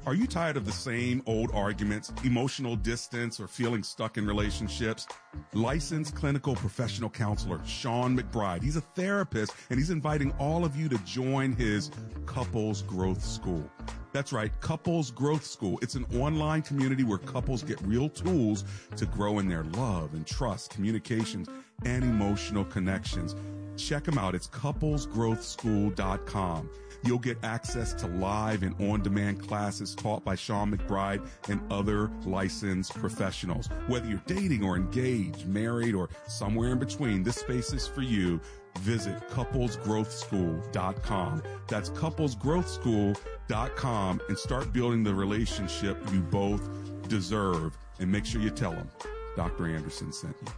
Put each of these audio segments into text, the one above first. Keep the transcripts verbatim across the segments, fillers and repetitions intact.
Are you tired of the same old arguments, emotional distance, or feeling stuck in relationships? Licensed clinical professional counselor Sean McBride, he's a therapist, and he's inviting all of you to join his Couples Growth School. That's right, Couples Growth School. It's an online community where couples get real tools to grow in their love and trust, communications, and emotional connections. Check them out. It's couples growth school dot com. You'll get access to live and on-demand classes taught by Sean McBride and other licensed professionals. Whether you're dating or engaged, married, or somewhere in between, this space is for you. Visit couples growth school dot com. That's couples growth school dot com and start building the relationship you both deserve. And make sure you tell them Doctor Anderson sent you.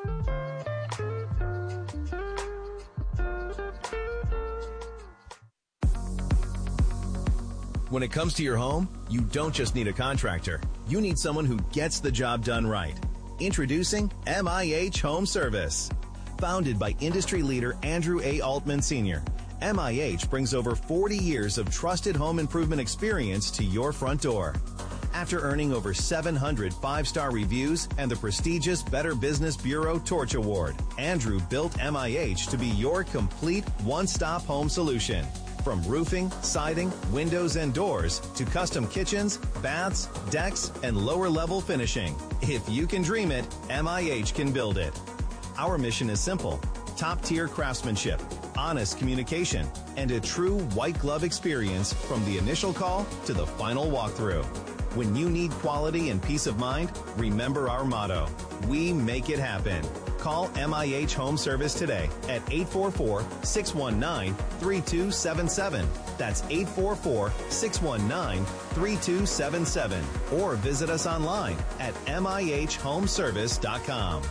When it comes to your home, you don't just need a contractor. You need someone who gets the job done right. Introducing M I H Home Service. Founded by industry leader Andrew A. Altman Senior, M I H brings over forty years of trusted home improvement experience to your front door. After earning over seven hundred five-star reviews and the prestigious Better Business Bureau Torch Award, Andrew built M I H to be your complete one-stop home solution. From roofing, siding, windows, and doors to custom kitchens, baths, decks, and lower-level finishing. If you can dream it, M I H can build it. Our mission is simple: top-tier craftsmanship, honest communication, and a true white-glove experience from the initial call to the final walkthrough. When you need quality and peace of mind, remember our motto: we make it happen. Call M I H Home Service today at eight four four, six one nine, three two seven seven. That's eight four four, six one nine, three two seven seven. Or visit us online at M I H home service dot com.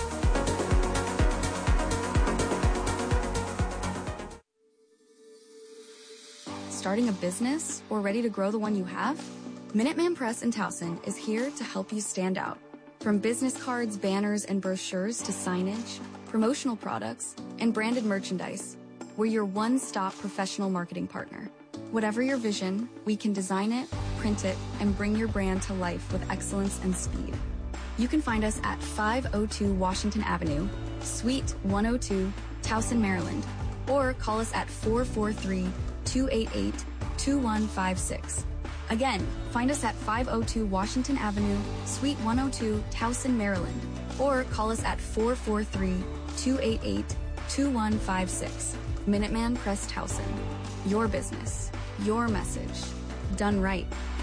Starting a business or ready to grow the one you have? Minuteman Press in Towson is here to help you stand out. From business cards, banners, and brochures to signage, promotional products, and branded merchandise, we're your one-stop professional marketing partner. Whatever your vision, we can design it, print it, and bring your brand to life with excellence and speed. You can find us at five oh two Washington Avenue, Suite one oh two, Towson, Maryland, or call us at four four three, two eight eight, two one five six. Again, find us at five oh two Washington Avenue, Suite one oh two, Towson, Maryland, or call us at four four three, two eight eight, two one five six. Minuteman Press Towson. Your business, your message, done right.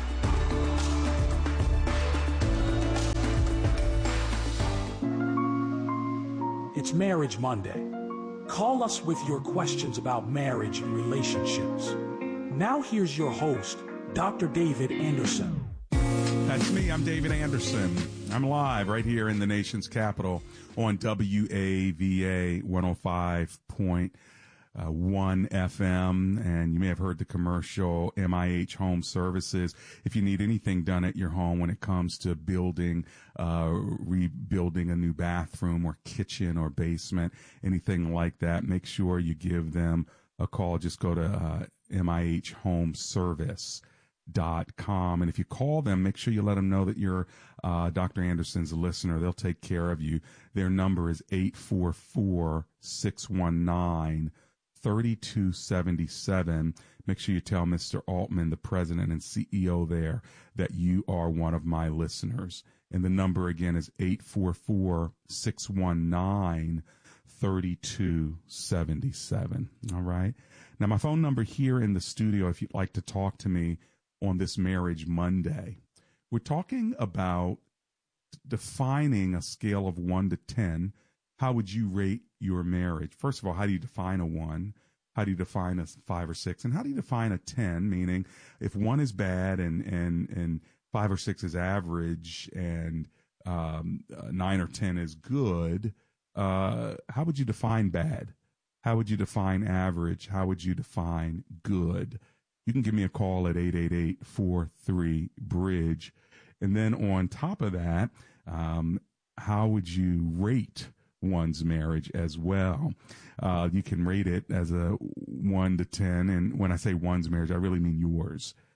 It's Marriage Monday. Call us with your questions about marriage and relationships. Now here's your host, Doctor David Anderson. That's me. I'm David Anderson. I'm live right here in the nation's capital on W A V A one oh five point one F M. And you may have heard the commercial, M I H Home Services. If you need anything done at your home when it comes to building, uh, rebuilding a new bathroom or kitchen or basement, anything like that, make sure you give them a call. Just go to uh, M I H Home Service dot com, and if you call them, make sure you let them know that you're uh, Doctor Anderson's a listener. They'll take care of you. Their number is eight four four, six one nine, three two seven seven. Make sure you tell Mister Altman, the president and C E O there, that you are one of my listeners. And the number again is eight four four, six one nine, three two seven seven. All right. Now, my phone number here in the studio, if you'd like to talk to me on this Marriage Monday, we're talking about defining a scale of one to ten. How would you rate your marriage? First of all, how do you define a one? How do you define a five or six? And how do you define a ten? Meaning, if one is bad and and and five or six is average, and um, uh, nine or ten is good, uh, how would you define bad? How would you define average? How would you define good? You can give me a call at eight eight eight, four three, bridge. And then on top of that, um, how would you rate one's marriage as well? Uh, you can rate it as a one to ten. And when I say one's marriage, I really mean yours.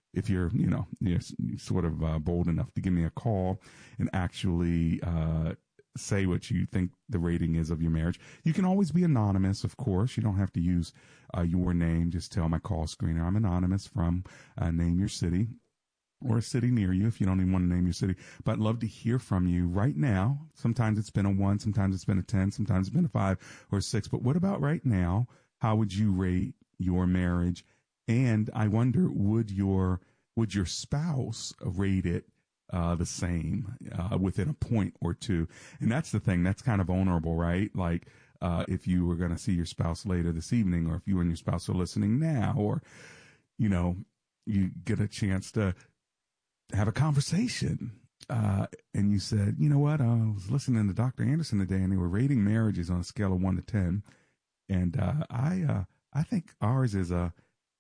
if you're, you know, you're sort of uh, bold enough to give me a call and actually uh, say what you think the rating is of your marriage. You can always be anonymous, of course. You don't have to use uh, your name. Just tell my call screener I'm anonymous from uh, name your city or a city near you if you don't even want to name your city. But I'd love to hear from you right now. Sometimes it's been a one, sometimes it's been a ten, sometimes it's been a five or a six. But what about right now? How would you rate your marriage? And I wonder, would your would your spouse rate it uh, the same uh, within a point or two? And that's the thing. That's kind of vulnerable, right? Like uh, if you were going to see your spouse later this evening, or if you and your spouse are listening now, or, you know, you get a chance to have a conversation. Uh, and you said, you know what? I was listening to Doctor Anderson today, and they were rating marriages on a scale of one to ten. And uh, I uh, I think ours is a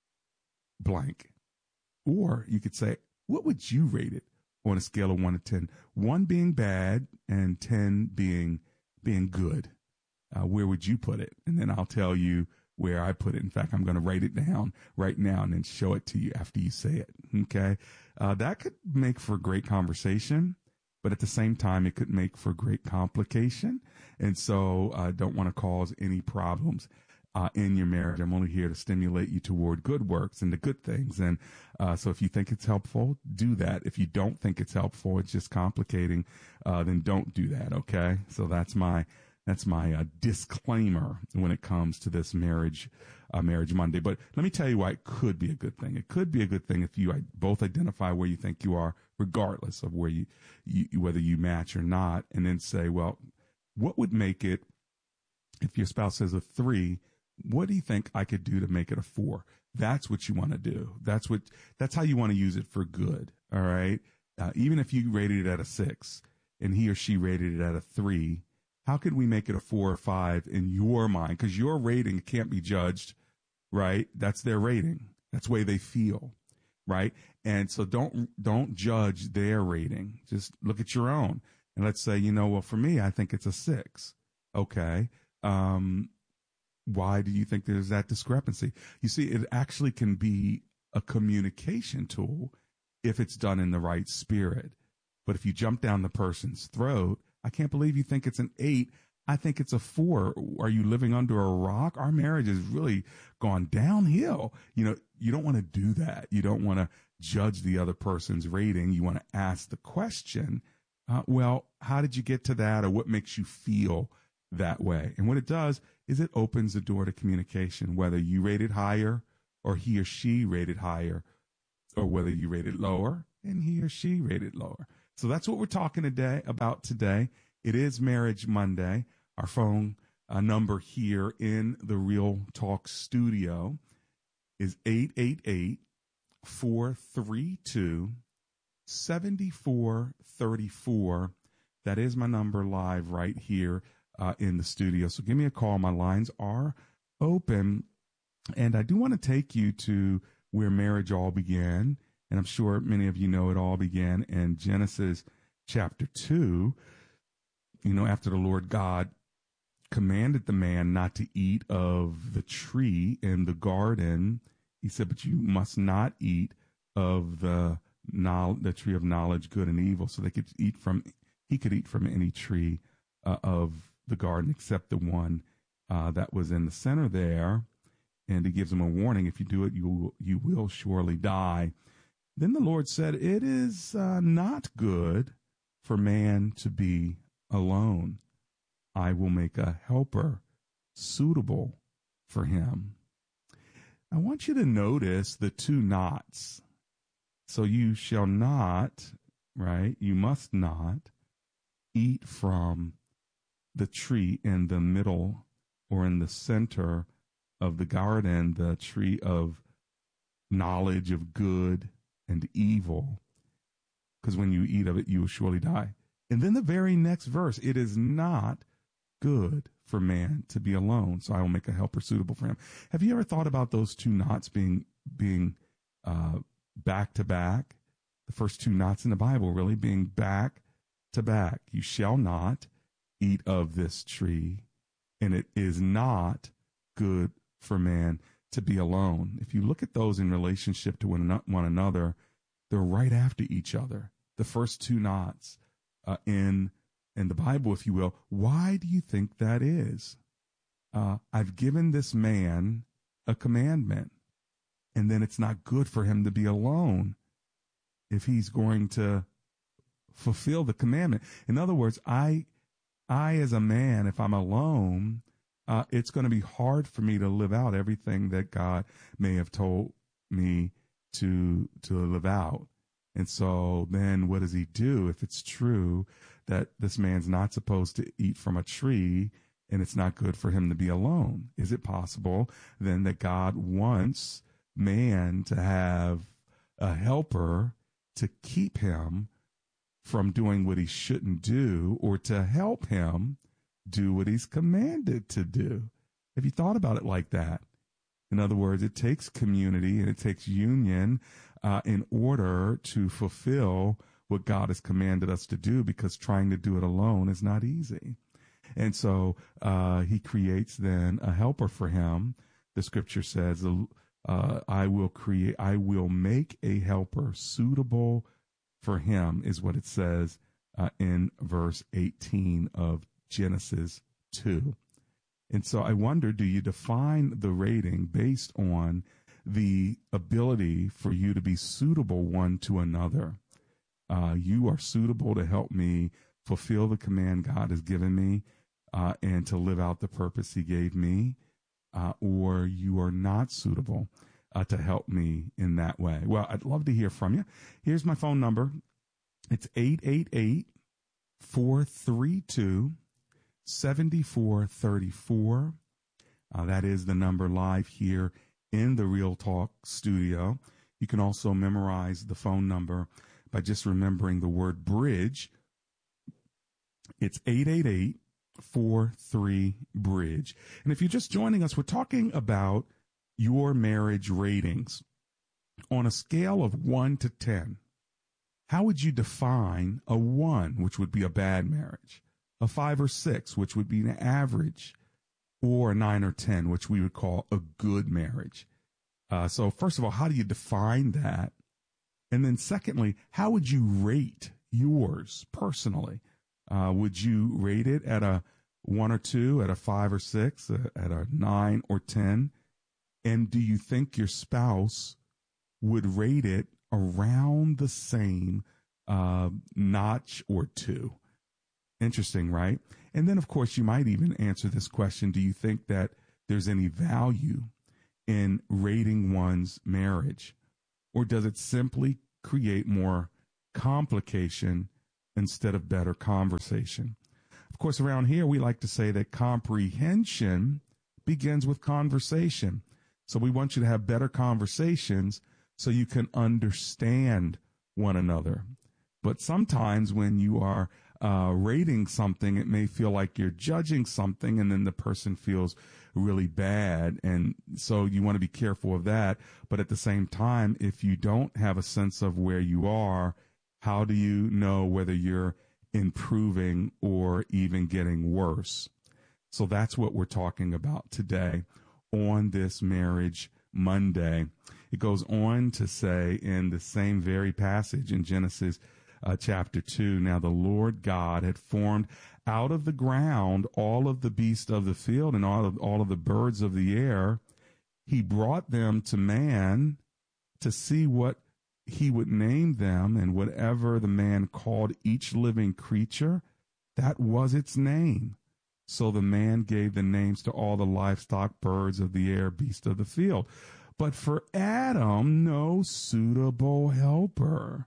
blank. Or you could say, what would you rate it on a scale of one to ten? One being bad and ten being being good. Uh, where would you put it? And then I'll tell you where I put it. In fact, I'm going to write it down right now and then show it to you after you say it. Okay. Uh, that could make for great conversation, but at the same time, it could make for great complication. And so I uh, don't want to cause any problems uh, in your marriage. I'm only here to stimulate you toward good works and the good things. And uh, so if you think it's helpful, do that. If you don't think it's helpful, it's just complicating, uh, then don't do that. Okay. So that's my That's my uh, disclaimer when it comes to this marriage, uh, Marriage Monday. But let me tell you why it could be a good thing. It could be a good thing if you I, both identify where you think you are, regardless of where you, you, whether you match or not, and then say, well, what would make it, if your spouse says a three, what do you think I could do to make it a four? That's what you want to do. That's what, that's how you want to use it for good. All right. Uh, even if you rated it at a six and he or she rated it at a three, how could we make it a four or five in your mind? Because your rating can't be judged, right? That's their rating. That's the way they feel, right? And so don't don't judge their rating. Just look at your own. And let's say, you know, well, for me, I think it's a six. Okay. Um, why do you think there's that discrepancy? You see, it actually can be a communication tool if it's done in the right spirit. But if you jump down the person's throat, I can't believe you think it's an eight. I think it's a four. Are you living under a rock? Our marriage has really gone downhill. You know, you don't want to do that. You don't want to judge the other person's rating. You want to ask the question, uh, well, how did you get to that? Or what makes you feel that way? And what it does is it opens the door to communication, whether you rated higher or he or she rated higher, or whether you rated lower and he or she rated lower. So that's what we're talking today about today. It is Marriage Monday. Our phone uh, number here in the Real Talk studio is eight eight eight, four three two, seven four three four. That is my number live right here uh, in the studio. So give me a call. My lines are open. And I do want to take you to where marriage all began. And I'm sure many of you know it all began in Genesis chapter two. You know, after the Lord God commanded the man not to eat of the tree in the garden, he said, but you must not eat of the knowledge, the tree of knowledge, good and evil. So they could eat from, he could eat from any tree uh, of the garden except the one uh, that was in the center there. And he gives them a warning. If you do it, you, you will surely die. Then the Lord said, it is uh, not good for man to be alone. I will make a helper suitable for him. I want you to notice the two nots. So you shall not, right? You must not eat from the tree in the middle or in the center of the garden, the tree of knowledge of good and evil, because when you eat of it, you will surely die. And then the very next verse, it is not good for man to be alone, so I will make a helper suitable for him. Have you ever thought about those two knots being being uh, back to back? The first two knots in the Bible really being back to back. You shall not eat of this tree, and it is not good for man to be alone. If you look at those in relationship to one, one another, they're right after each other. The first two knots uh, in in the Bible, if you will. Why do you think that is? Uh, I've given this man a commandment, and then it's not good for him to be alone if he's going to fulfill the commandment. In other words, I, I as a man, if I'm alone, uh, it's going to be hard for me to live out everything that God may have told me to to live out. And so then what does he do if it's true that this man's not supposed to eat from a tree and it's not good for him to be alone? Is it possible then that God wants man to have a helper to keep him from doing what he shouldn't do, or to help him do what he's commanded to do? Have you thought about it like that? In other words, it takes community and it takes union uh, in order to fulfill what God has commanded us to do, because trying to do it alone is not easy. And so uh, he creates then a helper for him. The scripture says, uh, I will create, I will make a helper suitable for him, is what it says uh, in verse eighteen of Genesis two. And so I wonder, do you define the rating based on the ability for you to be suitable one to another? Uh, you are suitable to help me fulfill the command God has given me uh, and to live out the purpose he gave me, uh, or you are not suitable uh, to help me in that way. Well, I'd love to hear from you. Here's my phone number. It's eight eight eight, four three two, seven four three four. Uh, that is the number live here in the Real Talk studio. You can also memorize the phone number by just remembering the word bridge. It's eight eight eight, four three, bridge. And if you're just joining us, we're talking about your marriage ratings. On a scale of one to ten, how would you define a one, which would be a bad marriage, a five or six, which would be an average, or a nine or ten, which we would call a good marriage? Uh, so first of all, how do you define that? And then secondly, how would you rate yours personally? Uh, would you rate it at a one or two, at a five or six, uh, at a nine or ten? And do you think your spouse would rate it around the same uh, notch or two? Interesting, right? And then, of course, you might even answer this question. Do you think that there's any value in rating one's marriage? Or does it simply create more complication instead of better conversation? Of course, around here, we like to say that comprehension begins with conversation. So we want you to have better conversations so you can understand one another. But sometimes when you are uh, rating something, it may feel like you're judging something, and then the person feels really bad. And so you want to be careful of that. But at the same time, if you don't have a sense of where you are, how do you know whether you're improving or even getting worse? So that's what we're talking about today on this Marriage Monday. It goes on to say in the same very passage in Genesis uh, chapter two, now the Lord God had formed out of the ground all of the beasts of the field and all of, all of the birds of the air. He brought them to man to see what he would name them, and whatever the man called each living creature, that was its name. So the man gave the names to all the livestock, birds of the air, beasts of the field. But for Adam, no suitable helper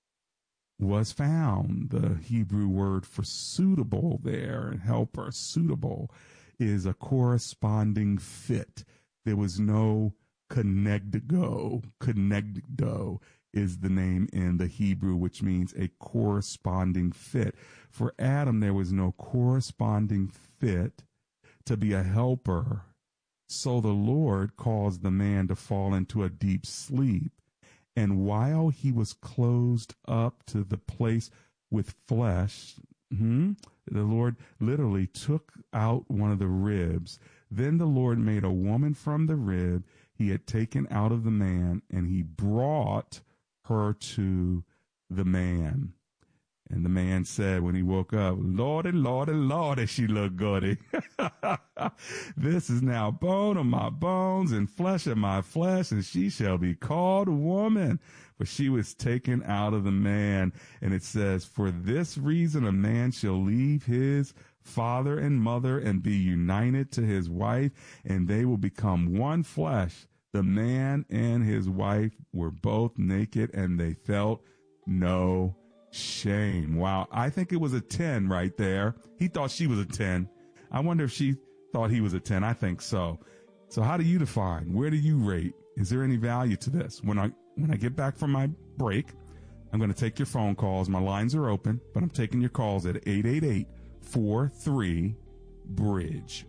was found. The Hebrew word for suitable there, and helper, suitable, is a corresponding fit. There was no connectigo. Connectigo is the name in the Hebrew, which means a corresponding fit. For Adam, there was no corresponding fit to be a helper. So the Lord caused the man to fall into a deep sleep. And while he was closed up to the place with flesh, hmm, the Lord literally took out one of the ribs. Then the Lord made a woman from the rib he had taken out of the man, and he brought her to the man. And the man said when he woke up, Lordy, Lordy, Lordy, she looked goody. This is now bone of my bones and flesh of my flesh, and she shall be called a woman. For she was taken out of the man. And it says, for this reason a man shall leave his father and mother and be united to his wife, and they will become one flesh. The man and his wife were both naked, and they felt no shame. Wow. I think it was a ten right there. He thought she was a ten. I wonder if she thought he was a ten. I think so. So how do you define? Where do you rate? Is there any value to this? When I when I get back from my break, I'm going to take your phone calls. My lines are open, but I'm taking your calls at eight eight eight, four three, bridge.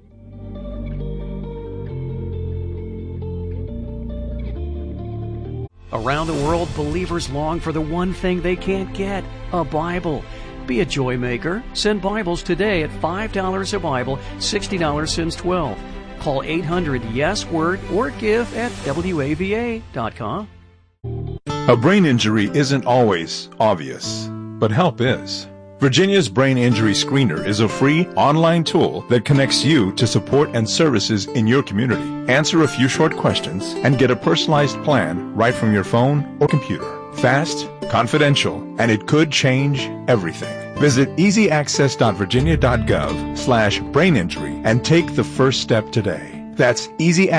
Around the world, believers long for the one thing they can't get, a Bible. Be a joy maker. Send Bibles today at five dollars a Bible, sixty dollars since twelve. Call eight hundred yes word or give at W A V A dot com. A brain injury isn't always obvious, but help is. Virginia's Brain Injury Screener is a free online tool that connects you to support and services in your community. Answer a few short questions and get a personalized plan right from your phone or computer. Fast, confidential, and it could change everything. Visit easyaccess.virginia.gov slash brain injury and take the first step today. That's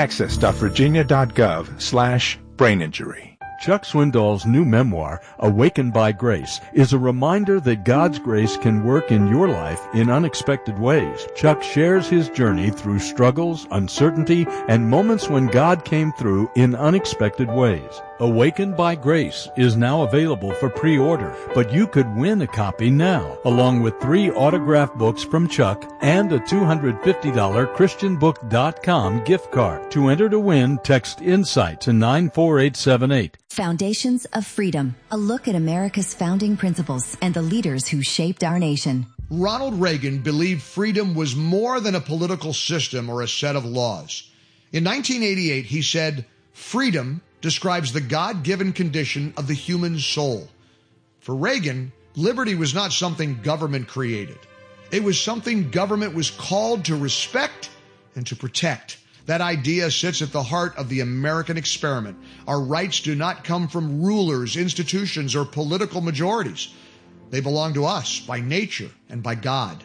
easyaccess.virginia.gov slash brain injury. Chuck Swindoll's new memoir, Awakened by Grace, is a reminder that God's grace can work in your life in unexpected ways. Chuck shares his journey through struggles, uncertainty, and moments when God came through in unexpected ways. Awakened by Grace is now available for pre-order, but you could win a copy now, along with three autographed books from Chuck and a two hundred fifty dollars christian book dot com gift card. To enter to win, text INSIGHT to nine four eight seven eight. Foundations of Freedom, a look at America's founding principles and the leaders who shaped our nation. Ronald Reagan believed freedom was more than a political system or a set of laws. In nineteen eighty-eight, he said, freedom describes the God-given condition of the human soul. For Reagan, liberty was not something government created. It was something government was called to respect and to protect. That idea sits at the heart of the American experiment. Our rights do not come from rulers, institutions, or political majorities. They belong to us by nature and by God.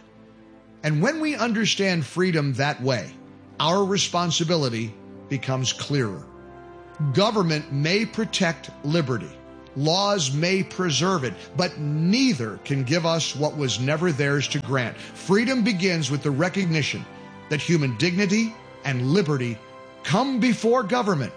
And when we understand freedom that way, our responsibility becomes clearer. Government may protect liberty. Laws may preserve it, but neither can give us what was never theirs to grant. Freedom begins with the recognition that human dignity and liberty come before government,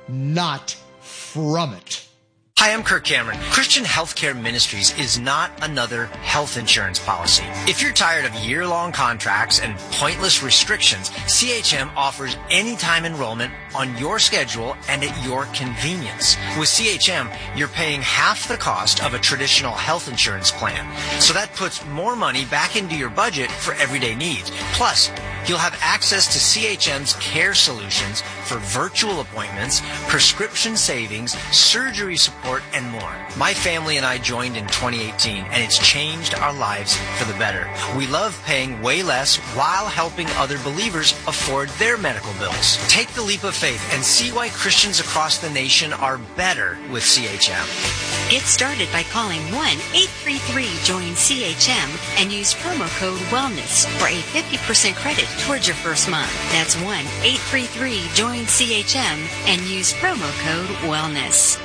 not from it. Hi, I'm Kirk Cameron. Christian Healthcare Ministries is not another health insurance policy. If you're tired of year-long contracts and pointless restrictions, C H M offers anytime enrollment on your schedule and at your convenience. With C H M, you're paying half the cost of a traditional health insurance plan. So that puts more money back into your budget for everyday needs. Plus, you'll have access to C H M's care solutions for virtual appointments, prescription savings, surgery support, and more. My family and I joined in twenty eighteen, and it's changed our lives for the better. We love paying way less while helping other believers afford their medical bills. Take the leap of faith and see why Christians across the nation are better with C H M. Get started by calling one eight three three join C H M and use promo code WELLNESS for a fifty percent credit towards your first month. That's one eight three three join C H M and use promo code WELLNESS.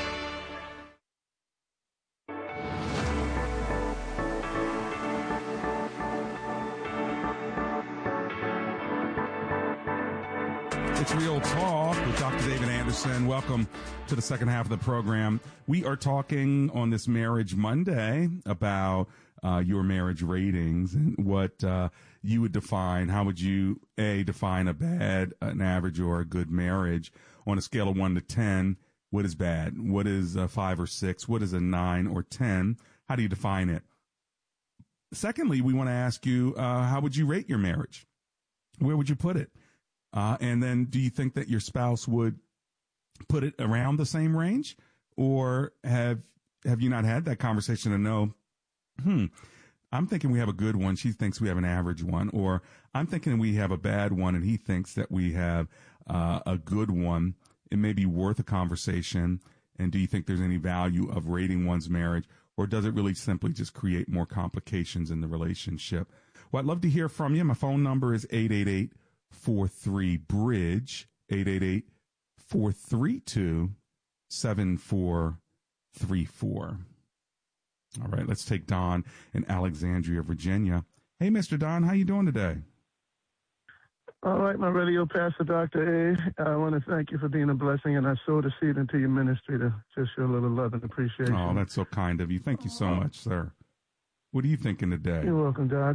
It's Real Talk with Doctor David Anderson. Welcome to the second half of the program. We are talking on this Marriage Monday about uh, your marriage ratings and what uh, you would define. How would you, A, define a bad, an average, or a good marriage on a scale of one to ten? What is bad? What is a five or six? What is a nine or ten? How do you define it? Secondly, we want to ask you, uh, how would you rate your marriage? Where would you put it? Uh, and then do you think that your spouse would put it around the same range? Or have have you not had that conversation to know, hmm, I'm thinking we have a good one. She thinks we have an average one. Or I'm thinking we have a bad one and he thinks that we have uh, a good one. It may be worth a conversation. And do you think there's any value of rating one's marriage? Or does it really simply just create more complications in the relationship? Well, I'd love to hear from you. My phone number is eight eight eight, four three, BRIDGE, eight eight eight, four three two, seven four three four. All right, let's take Don in Alexandria, Virginia. Hey, Mister Don, how you doing today? All right, my radio pastor, Doctor A. I want to thank you for being a blessing, and I sow the seed into your ministry to just show a little love and appreciation. Oh, that's so kind of you. Thank you so much, sir. What are you thinking today? You're welcome, Doc.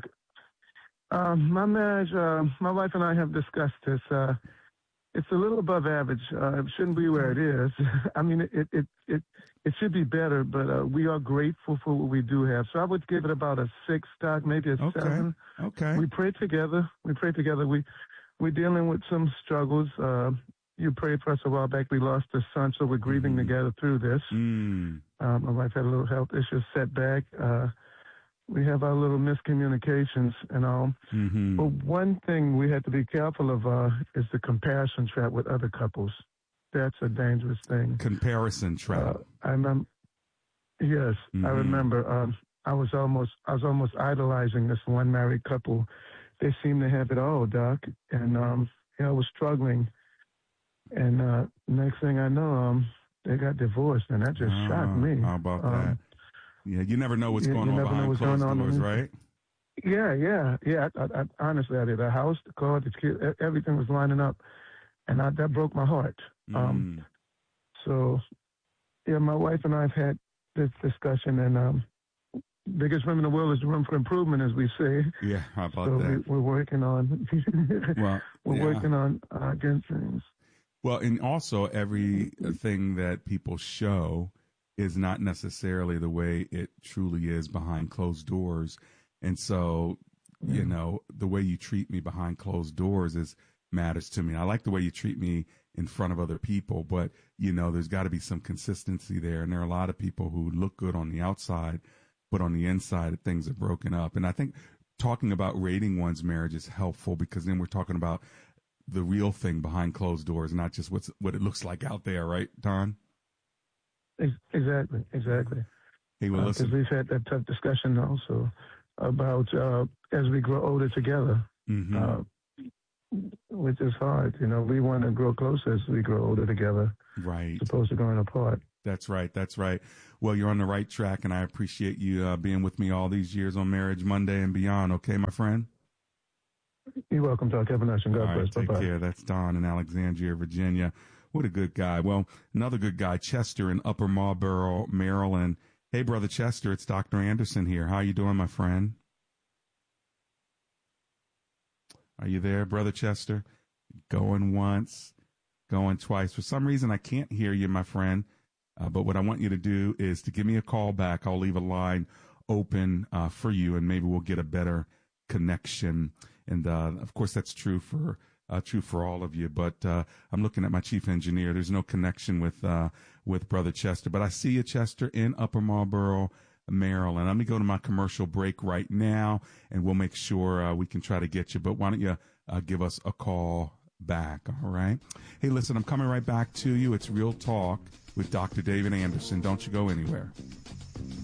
Um, my marriage, uh, my wife and I have discussed this. Uh, it's a little above average. Uh, it shouldn't be where it is. I mean, it it it it should be better, but uh, we are grateful for what we do have. So I would give it about a six, Doc, maybe a okay. seven. Okay. We pray together. We pray together. We we're dealing with some struggles. Uh, you prayed for us a while back. We lost a son, so we're grieving mm. together through this. Mm. Uh, my wife had a little health issue, setback. Uh, we have our little miscommunications and all. Mm-hmm. But one thing we had to be careful of uh, is the comparison trap with other couples. That's a dangerous thing. Comparison trap. Uh, I remember. Yes, mm-hmm. I remember. Um, I was almost, I was almost idolizing this one married couple. They seem to have it all, Doc. And um, you know, I was struggling. And uh, next thing I know, um, they got divorced, and that just oh, shocked me. How about um, that? Yeah, you never know what's you, going you on never behind what's closed going doors, on. right? Yeah, yeah, yeah. I, I, I, honestly, I did. The house, the car, the kid, everything was lining up, and I, that broke my heart. Mm. Um, so, yeah, my wife and I have had this discussion, and um, biggest room in the world is the room for improvement, as we say. Yeah, how about so that? We, we're working on. well, we're yeah. working on uh, getting things. Well, and also everything that people show is not necessarily the way it truly is behind closed doors. And so, yeah. you know, the way you treat me behind closed doors is matters to me. I like the way you treat me in front of other people, but, you know, there's got to be some consistency there. And there are a lot of people who look good on the outside, but on the inside, things are broken up. And I think talking about rating one's marriage is helpful because then we're talking about the real thing behind closed doors, not just what's what it looks like out there, right, Don? Exactly, exactly. Hey, well, listen. Because uh, we've had that tough discussion also about uh, as we grow older together, mm-hmm. uh, which is hard. You know, we want to grow closer as we grow older together, right? As opposed to growing apart. That's right. That's right. Well, you're on the right track, and I appreciate you uh, being with me all these years on Marriage Monday and beyond. Okay, my friend? You're welcome, Doc. Have a nice one. God all bless. Right, take Bye-bye. care. That's Don in Alexandria, Virginia. What a good guy. Well, another good guy, Chester in Upper Marlboro, Maryland. Hey, Brother Chester, it's Doctor Anderson here. How you doing, my friend? Are you there, Brother Chester? Going once, going twice. For some reason, I can't hear you, my friend. Uh, but what I want you to do is to give me a call back. I'll leave a line open uh, for you, and maybe we'll get a better connection. And, uh, of course, that's true for uh, true for all of you. But uh, I'm looking at my chief engineer. There's no connection with uh, with Brother Chester. But I see you, Chester, in Upper Marlboro, Maryland. Let me go to my commercial break right now, and we'll make sure uh, we can try to get you. But why don't you uh, give us a call back, all right? Hey, listen, I'm coming right back to you. It's Real Talk with Doctor David Anderson. Don't you go anywhere.